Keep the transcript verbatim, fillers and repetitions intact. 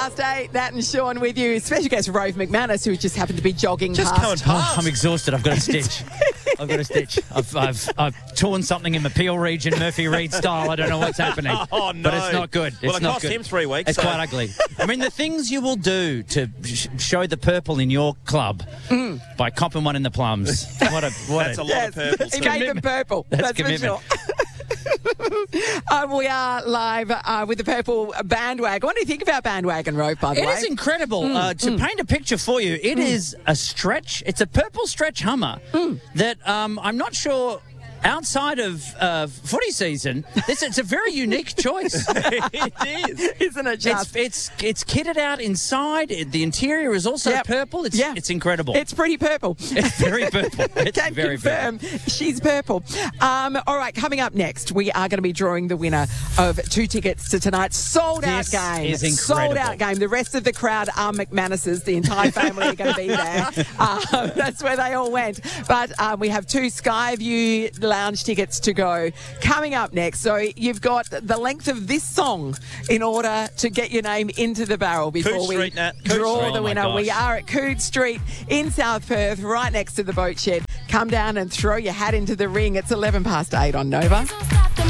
past eight. Nat and Sean with you. Special guest Rove McManus, who just happened to be jogging Just past. coming past. Oh, I'm exhausted. I've got a stitch. I've got a stitch. I've, I've I've torn something in the Peel region, Murphy Reed style. I don't know what's happening. Oh, no. But it's not good. It's Well, it not cost good. him three weeks, It's so- quite ugly. I mean, the things you will do to sh- show the purple in your club Mm. by copping one in the plums. What a what That's a lot Yes, of purple. he too. made them purple. That's That's, for commitment. sure. uh, we are live uh, with the purple bandwagon. What do you think about bandwagon, Rove, by the It way? is incredible. Mm, uh, to paint a picture for you, it is a stretch. It's a purple stretch Hummer Mm. that um, I'm not sure. Outside of uh, footy season, this it's a very unique choice. It is. Isn't it just? It's it's it's kitted out inside. It- The interior is also Yep. purple. It's Yeah. it's incredible. It's pretty purple. It's very purple. It's Can very confirm purple. she's purple. Um, all right, coming up next, we are going to be drawing the winner of two tickets to tonight's sold-out This game. is incredible. Sold-out game. The rest of the crowd are McManus's. The entire family are going to be there. Um, that's where they all went. But um, we have two Skyview Lounge tickets to go coming up next. So you've got the length of this song in order to get your name into the barrel before Coode we Street, Nat. Coode draw Street. the Oh, my winner. We gosh. are at Coode Street in South Perth, right next to the boat shed. Come down and throw your hat into the ring. It's eleven past eight on Nova.